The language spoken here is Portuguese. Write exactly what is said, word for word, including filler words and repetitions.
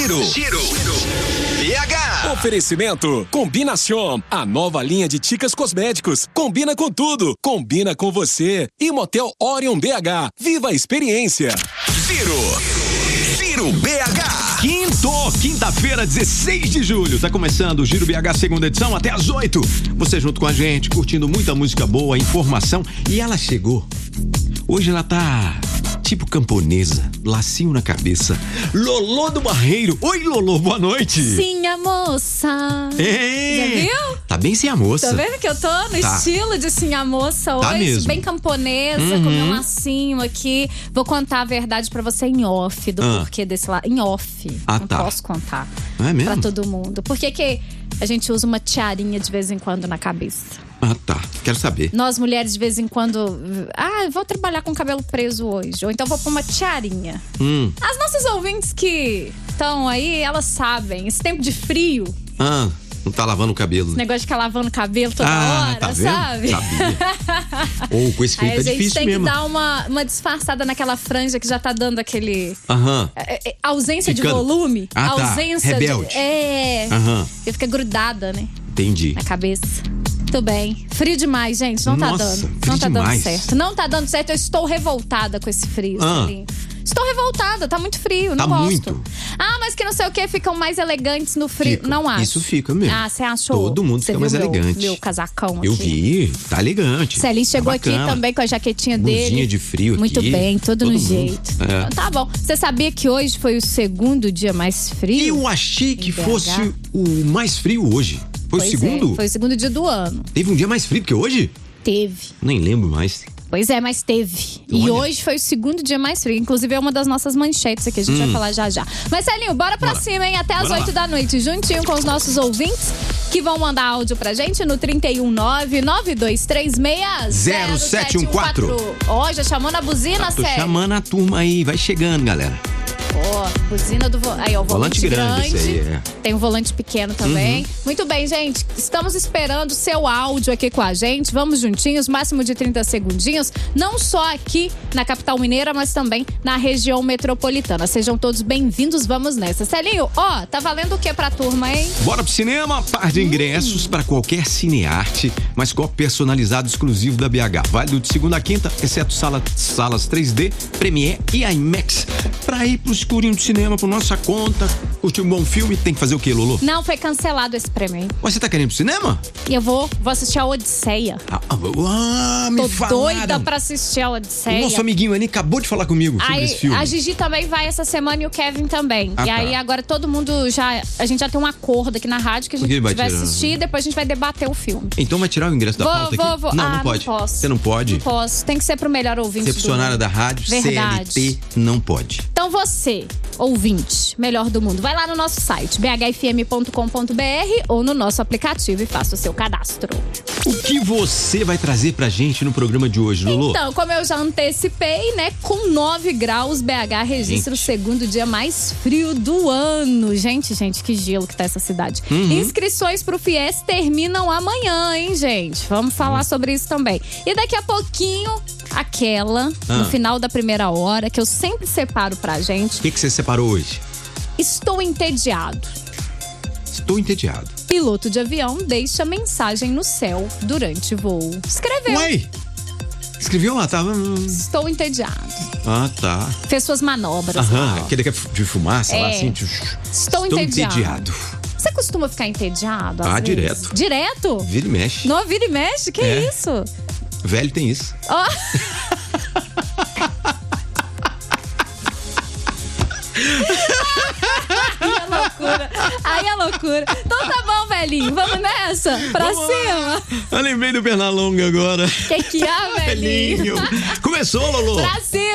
Giro, Giro, B H. Oferecimento Combinação, a nova linha de Ticas Cosméticos. Combina com tudo, combina com você. E Motel Orion B H, viva a experiência. Giro, Giro B H. Quinto, quinta-feira, dezesseis de julho. Tá começando o Giro B H, segunda edição, até às oito. Você junto com a gente, curtindo muita música boa, informação. E ela chegou. Hoje ela tá tipo camponesa, lacinho na cabeça. Lolô do Barreiro. Oi, Lolô, boa noite. Sim, a moça. Ei, já viu? Tá bem sim, a moça. Tá vendo que eu tô no tá. estilo de sim, a moça hoje? Tá mesmo. Bem camponesa, uhum. com meu lacinho aqui. Vou contar a verdade pra você em off, do ah. porquê desse lado. Em off. Ah, Não tá. posso contar. É mesmo? Pra todo mundo. Por que que a gente usa uma tiarinha de vez em quando na cabeça? Ah, tá. Quero saber. Nós mulheres de vez em quando, ah, eu vou trabalhar com o cabelo preso hoje, ou então vou pôr uma tiarinha. Hum. As nossas ouvintes que estão aí, elas sabem, esse tempo de frio, Ah, não tá lavando o cabelo. esse negócio de ficar lavando o cabelo toda ah, hora, tá vendo? sabe? Sabia. Ou com esse frio Aí tá a gente difícil tem mesmo. que dar uma, uma disfarçada naquela franja que já tá dando aquele... Aham. é, é, ausência Ficando. de volume. Ah, tá. Ausência Rebelde. de... É. Aham. E fica grudada, né? Entendi. Na cabeça. Muito bem. Frio demais, gente. Não Nossa, tá dando. frio Não tá demais. dando certo. Não tá dando certo. Eu estou revoltada com esse frio, Ah. Celinho. Estou revoltada. Tá muito frio. Não Tá gosto. muito. Ah, mas que não sei o que. Ficam mais elegantes no frio. Fica. Não acho. Isso fica mesmo. Ah, você achou? Todo mundo Você fica viu mais meu, elegante. Meu casacão Eu aqui? vi. Tá elegante. Celinho chegou tá aqui bacana. também com a jaquetinha Blusinha dele. de frio Muito aqui. bem, todo, Todo no mundo. jeito. É. Então, tá bom. Você sabia que hoje foi o segundo dia mais frio? Eu achei que Em B H? fosse o mais frio hoje. Foi Pois o segundo? É, foi o segundo dia do ano. Teve um dia mais frio que hoje? Teve. Nem lembro mais. Pois é, mas teve. E Olha. hoje foi o segundo dia mais frio. Inclusive é uma das nossas manchetes aqui. A gente Hum. vai falar já já. Mas, Celinho, bora pra Bora. cima, hein? Até às Bora oito lá. da noite. Juntinho com os nossos ouvintes que vão mandar áudio pra gente no trinta e um nove, nove dois três seis, zero sete um quatro. Ó, já chamou na buzina, Tô Célio. chamando a turma aí. Vai chegando, galera. Ó, buzina do... Vo... Aí, ó, o volante, Volante grande, grande. esse aí, é. Tem um volante pequeno também. Uhum. Muito bem, gente. Estamos esperando seu áudio aqui com a gente. Vamos juntinhos, máximo de trinta segundinhos. Não só aqui na capital mineira, mas também na região metropolitana. Sejam todos bem-vindos. Vamos nessa. Celinho, ó, tá valendo o que pra turma, hein? Bora pro cinema, par de ingressos para qualquer cinearte, mas copo personalizado exclusivo da B H. Válido de segunda a quinta, exceto sala, salas três D, Premiere e IMAX. Pra ir pro escurinho do cinema, por nossa conta, curtir um bom filme, tem que fazer o quê, Lolo? Não, foi cancelado esse prêmio, hein? Você tá querendo ir pro cinema? E eu vou, vou assistir a Odisseia. Ah, ah, me Tô falaram. doida pra assistir a Odisseia. O nosso amiguinho ali acabou de falar comigo sobre Aí, esse filme. a Gigi também vai essa semana e o Kevin também. Ah, e tá. aí agora todo mundo já... A gente já tem um acordo aqui na rádio que a Porque gente ele vai vai tirar. assistir e depois a gente vai debater o filme. Então vai tirar o ingresso da Vou, pauta vou, aqui? vou. Não, Ah, não pode. não posso. Você não pode? Não posso. Tem que ser pro melhor ouvinte Ser funcionária do da rádio, Verdade. C L T, não pode. Então você, ouvinte, melhor do mundo, vai lá no nosso site, b h f m ponto com ponto b r ou no nosso aplicativo e faça o seu cadastro. O que você vai trazer pra gente no programa de hoje, Lolo? Então, como eu já antecipei, né, com nove graus, B H registra Gente. o segundo dia mais frio do ano. Gente, gente, que gelo que tá essa cidade. Uhum. Inscrições pro Fies terminam amanhã, hein, gente? Vamos falar sobre isso também. E daqui a pouquinho, aquela, Ah. no final da primeira hora, que eu sempre separo pra gente. O que, que você separou hoje? Estou entediado. Estou entediado. Piloto de avião deixa mensagem no céu durante voo. Escreveu. Ué? Escreveu lá, tava. Estou entediado. Ah, tá. Fez suas manobras. Aham, lá, ó. aquele que é de fumaça lá, É. assim. Estou, entediado. Você costuma ficar entediado? às Ah, vezes? direto. Direto? Vira e mexe. Não, vira e mexe? Que É. isso? Velho tem isso. Ó. Aí é loucura. Aí é loucura. Então tá bom, velhinho. Vamos nessa? Pra Vamos cima. lá. Eu lembrei do Pernalonga agora. Que que é, velhinho? Velhinho. Começou, Lolo. Pra cima.